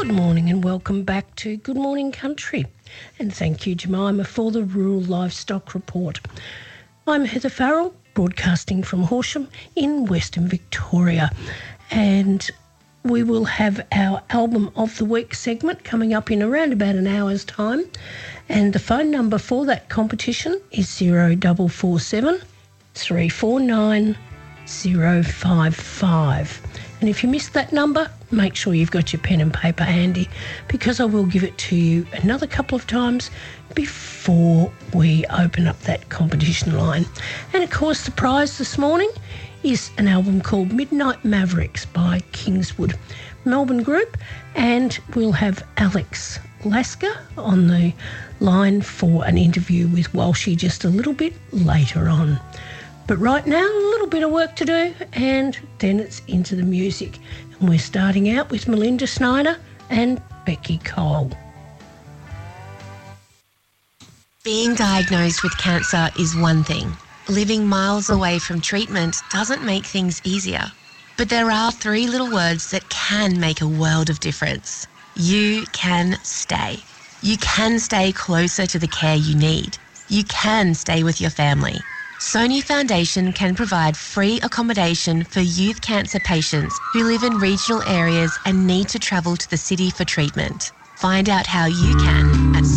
Good morning and welcome back to Good Morning Country. And thank you, Jemima, for the Rural Livestock Report. I'm Heather Farrell, broadcasting from Horsham in Western Victoria. And we will have our Album of the Week segment coming up in around about an hour's time. And the phone number for that competition is 0447 349 055. And if you missed that number, make sure you've got your pen and paper handy, because I will give it to you another couple of times before we open up that competition line. And of course, the prize this morning is an album called Midnight Mavericks by Kingswood Melbourne Group, and we'll have Alex Lasker on the line for an interview with Walshy just a little bit later on. But right now, a little bit of work to do, and then it's into the music. And we're starting out with Melinda Snyder and Becky Cole. Being diagnosed with cancer is one thing. Living miles away from treatment doesn't make things easier. But there are 3 little words that can make a world of difference. You can stay. You can stay closer to the care you need. You can stay with your family. Sony Foundation can provide free accommodation for youth cancer patients who live in regional areas and need to travel to the city for treatment. Find out how you can at